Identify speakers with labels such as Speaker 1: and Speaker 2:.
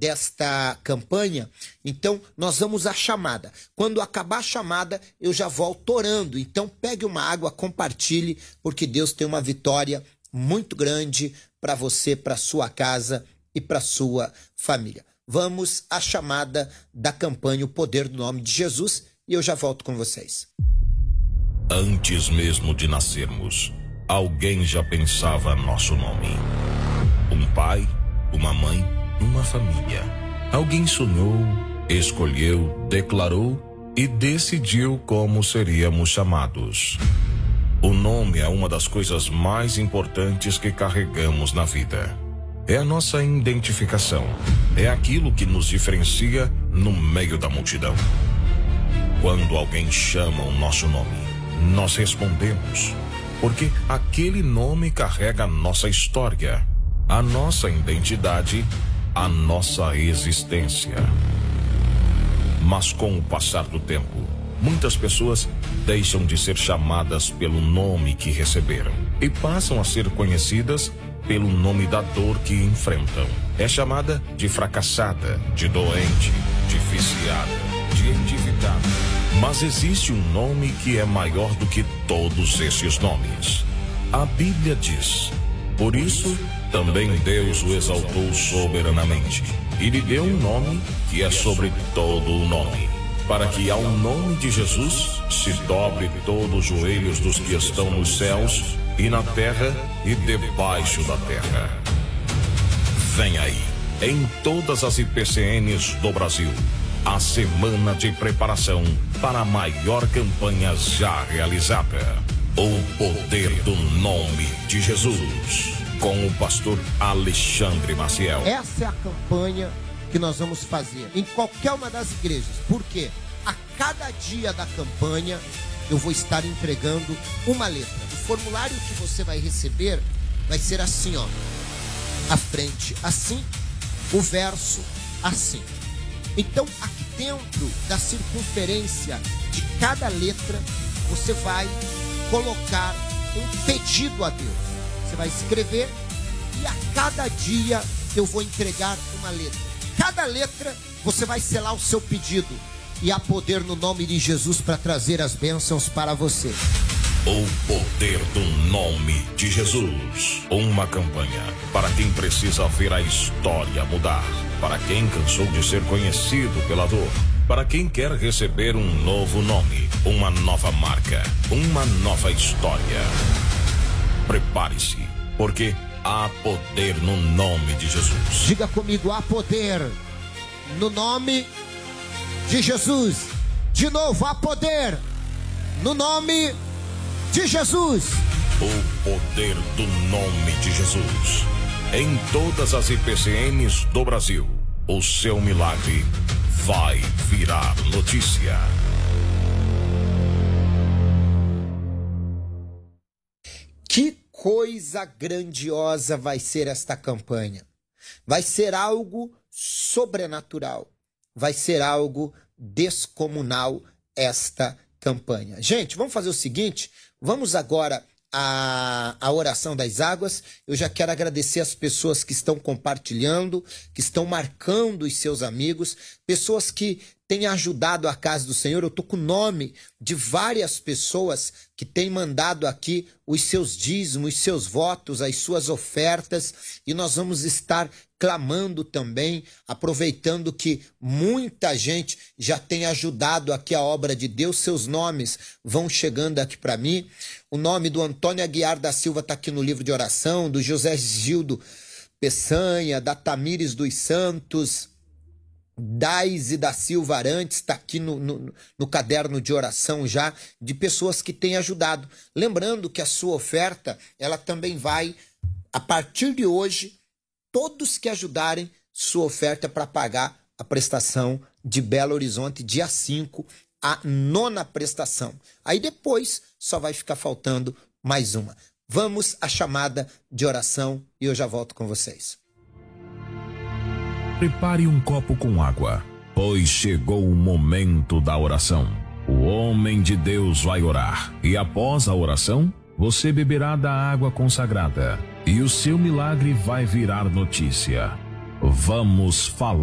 Speaker 1: desta campanha, então nós vamos à chamada. Quando acabar a chamada, eu já volto orando. Então pegue uma água, compartilhe, porque Deus tem uma vitória muito grande para você, para sua casa e para sua família. Vamos à chamada da campanha O Poder do Nome de Jesus e eu já volto com vocês.
Speaker 2: Antes mesmo de nascermos, alguém já pensava nosso nome. Um pai, uma mãe, uma família. Alguém sonhou, escolheu, declarou e decidiu como seríamos chamados. O nome é uma das coisas mais importantes que carregamos na vida. É a nossa identificação. É aquilo que nos diferencia no meio da multidão. Quando alguém chama o nosso nome, nós respondemos, porque aquele nome carrega a nossa história, a nossa identidade, a nossa existência. Mas com o passar do tempo, muitas pessoas deixam de ser chamadas pelo nome que receberam e passam a ser conhecidas pelo nome da dor que enfrentam. É chamada de fracassada, de doente, de viciada, de endividada. Mas existe um nome que é maior do que todos esses nomes. A Bíblia diz: por isso, também Deus o exaltou soberanamente e lhe deu um nome que é sobre todo o nome, para que ao nome de Jesus se dobre todos os joelhos dos que estão nos céus e na terra e debaixo da terra. Vem aí, em todas as IPCNs do Brasil, a semana de preparação para a maior campanha já realizada. O Poder do Nome de Jesus, com o pastor Alexandre Maciel.
Speaker 1: Essa é a campanha que nós vamos fazer em qualquer uma das igrejas. Por quê? A cada dia da campanha eu vou estar entregando uma letra. O formulário que você vai receber vai ser assim, ó. A frente assim, o verso assim. Então, aqui dentro da circunferência de cada letra, você vai colocar um pedido a Deus. Você vai escrever e a cada dia eu vou entregar uma letra. Cada letra você vai selar o seu pedido. E há poder no nome de Jesus para trazer as bênçãos para você.
Speaker 2: O Poder do Nome de Jesus. Uma campanha para quem precisa ver a história mudar. Para quem cansou de ser conhecido pela dor. Para quem quer receber um novo nome, uma nova marca, uma nova história. Prepare-se, porque há poder no nome de Jesus.
Speaker 1: Diga comigo, há poder no nome de Jesus. De novo, há poder no nome de Jesus.
Speaker 2: O poder do nome de Jesus. Em todas as IPCNs do Brasil, o seu milagre vai virar notícia.
Speaker 1: Que coisa grandiosa vai ser esta campanha. Vai ser algo sobrenatural. Vai ser algo descomunal esta campanha. Gente, vamos fazer o seguinte, vamos agora a oração das águas. Eu já quero agradecer as pessoas que estão compartilhando, que estão marcando os seus amigos, pessoas que têm ajudado a casa do Senhor. Eu estou com o nome de várias pessoas que têm mandado aqui os seus dízimos, os seus votos, as suas ofertas, e nós vamos estar clamando também, aproveitando que muita gente já tem ajudado aqui a obra de Deus. Seus nomes vão chegando aqui para mim. O nome do Antônio Aguiar da Silva está aqui no livro de oração, do José Gildo Peçanha, da Tamires dos Santos, Daisy da Silva Arantes, está aqui no caderno de oração já, de pessoas que têm ajudado. Lembrando que a sua oferta, ela também vai, a partir de hoje, todos que ajudarem, sua oferta para pagar a prestação de Belo Horizonte, dia 5, a 9ª prestação. Aí depois só vai ficar faltando mais uma. Vamos à chamada de oração e eu já volto com vocês.
Speaker 3: Prepare um copo com água, pois chegou o momento da oração. O homem de Deus vai orar e após a oração, você beberá da água consagrada e o seu milagre vai virar notícia. Vamos falar.